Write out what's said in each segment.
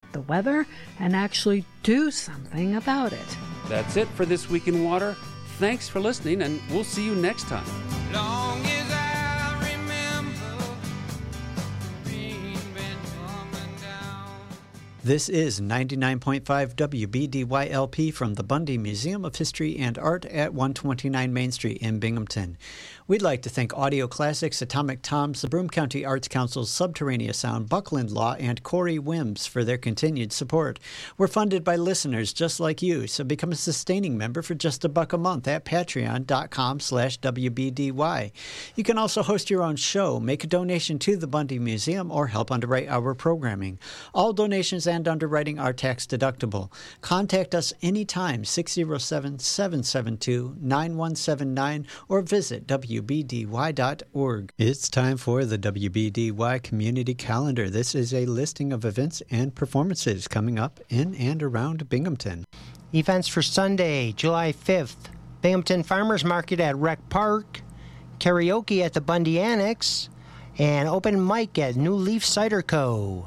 the weather and actually do something about it. That's it for This Week in Water. Thanks for listening, and we'll see you next time. Long as I remember, rain been coming down. This is 99.5 WBDYLP from the Bundy Museum of History and Art at 129 Main Street in Binghamton. We'd like to thank Audio Classics, Atomic Toms, the Broome County Arts Council's Subterraneous Sound, Buckland Law, and Corey Wims for their continued support. We're funded by listeners just like you, so become a sustaining member for just $1 a month at patreon.com/WBDY. You can also host your own show, make a donation to the Bundy Museum, or help underwrite our programming. All donations and underwriting are tax deductible. Contact us anytime, 607-772-9179, or visit WBDY.org. It's time for the WBDY Community Calendar. This is a listing of events and performances coming up in and around Binghamton. Events for Sunday, July 5th. Binghamton Farmers Market at Rec Park, karaoke at the Bundy Annex, and open mic at New Leaf Cider Co.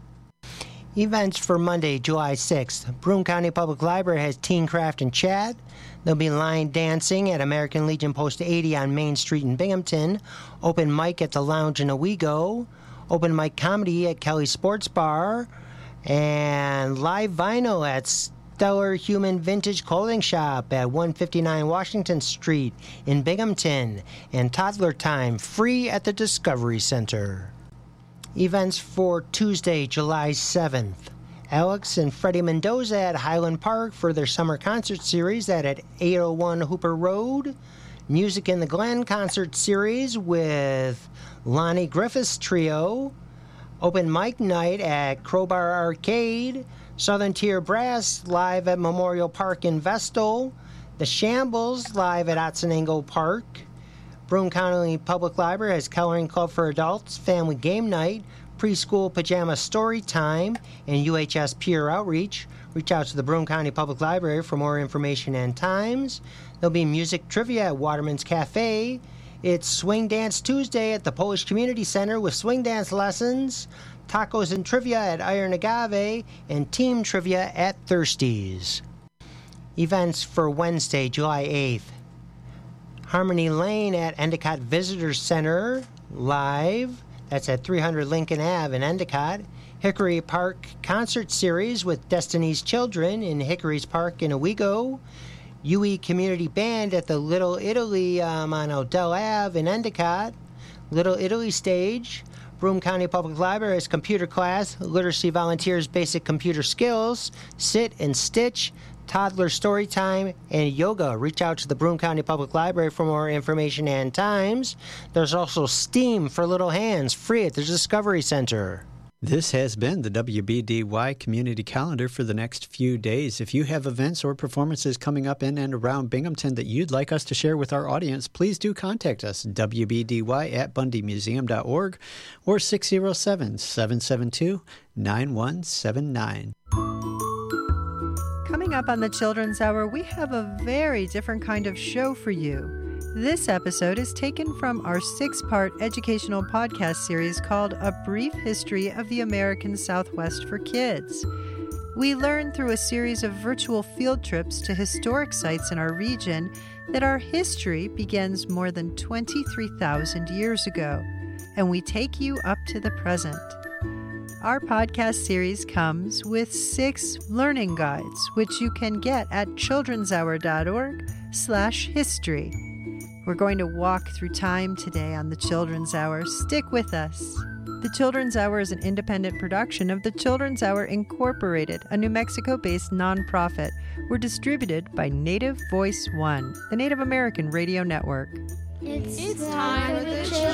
Events for Monday, July 6th. Broome County Public Library has Teen Craft and Chat. There'll be line dancing at American Legion Post 80 on Main Street in Binghamton. Open mic at the Lounge in Owego. Open mic comedy at Kelly Sports Bar. And live vinyl at Stellar Human Vintage Clothing Shop at 159 Washington Street in Binghamton. And Toddler Time free at the Discovery Center. Events for Tuesday, July 7th. Alex and Freddie Mendoza at Highland Park for their summer concert series at 801 Hooper Road. Music in the Glen concert series with Lonnie Griffiths Trio. Open mic night at Crowbar Arcade. Southern Tier Brass live at Memorial Park in Vestal. The Shambles live at Otsonango Park. Broome County Public Library has Coloring Club for Adults, Family Game Night, Preschool Pajama Story Time, and UHS Peer Outreach. Reach out to the Broome County Public Library for more information and times. There'll be music trivia at Waterman's Cafe. It's Swing Dance Tuesday at the Polish Community Center with swing dance lessons, tacos and trivia at Iron Agave, and team trivia at Thirsties. Events for Wednesday, July 8th. Harmony Lane at Endicott Visitor Center, live. That's at 300 Lincoln Ave in Endicott. Hickory Park Concert Series with Destiny's Children in Hickory's Park in Owego. UE Community Band at the Little Italy on Odell Ave in Endicott. Little Italy Stage. Broome County Public Library has computer class, literacy volunteers basic computer skills, sit and stitch, toddler story time, and yoga. Reach out to the Broome County Public Library for more information and times. There's also STEAM for little hands, free at the Discovery Center. This has been the WBDY Community Calendar for the next few days. If you have events or performances coming up in and around Binghamton that you'd like us to share with our audience, please do contact us, WBDY@bundymuseum.org or 607-772-9179. Coming up on the Children's Hour, we have a very different kind of show for you. This episode is taken from our 6-part educational podcast series called A Brief History of the American Southwest for Kids. We learn through a series of virtual field trips to historic sites in our region that our history begins more than 23,000 years ago, and we take you up to the present. Our podcast series comes with 6 learning guides, which you can get at childrenshour.org/history. We're going to walk through time today on the Children's Hour. Stick with us. The Children's Hour is an independent production of the Children's Hour Incorporated, a New Mexico-based nonprofit. We're distributed by Native Voice One, the Native American radio network. It's time for the children.